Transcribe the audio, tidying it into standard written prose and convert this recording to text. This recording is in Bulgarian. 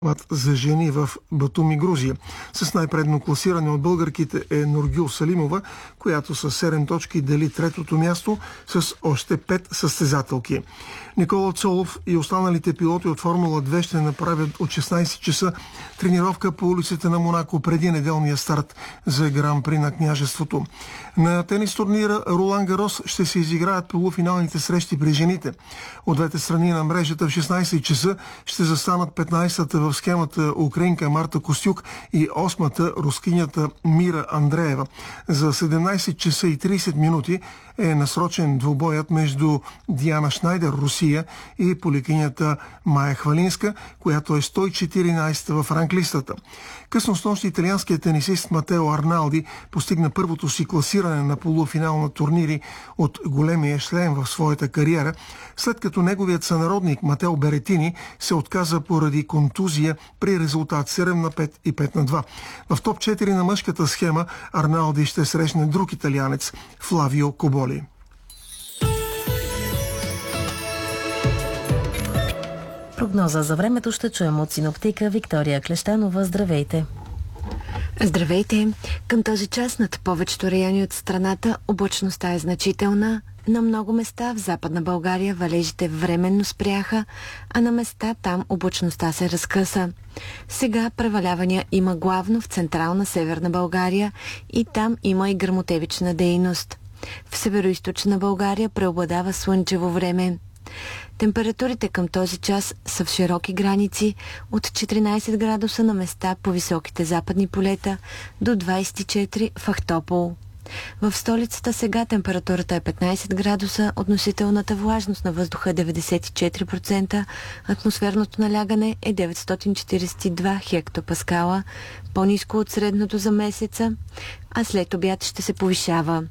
за жени в Батуми, Грузия. С най-предно класиране от българките е Нургюл Салимова, която с 7 точки дели третото място с още 5 състезателки. Никола Цолов и останалите пилоти от Формула 2 ще направят от 16 часа тренировка по улиците на Монако преди неделния старт за Гран-при на княжеството. На тенис турнира Ролан Гарос ще се изиграят полуфиналните срещи при жените. От двете страни на мрежата в 16 часа ще застанат 15-та в схемата украинка Марта Костюк и 8-та рускинята Мира Андреева. За 17 часа и 30 минути е насрочен двубоят между Диана Шнайдер, Русия, и поликинята Майя Хвалинска, която е 114 в ранглистата. Късно с нощ италианският тенисист Матео Арналди постигна първото си класиране на полуфинал на турнири от големия шлем в своята кариера, след като неговият сънародник Матео Беретини се отказа поради контузия при резултат 7-5 и 5-2. В топ 4 на мъжката схема Арналди ще срещне друг италианец Флавио Коболи. Прогноза за времето ще чуем от синоптика Виктория Клещанова. Здравейте! Здравейте! Към този час над повечето райони от страната облачността е значителна. На много места в Западна България валежите временно спряха, а на места там облачността се разкъса. Сега превалявания има главно в Централна Северна България и там има и гръмотевична дейност. В Североизточна България преобладава слънчево време. Температурите към този час са в широки граници от 14 градуса на места по високите западни полета до 24 в Ахтопол. В столицата сега температурата е 15 градуса, относителната влажност на въздуха е 94%, атмосферното налягане е 942 хектопаскала, по-ниско от средното за месеца, а след обяд ще се повишава.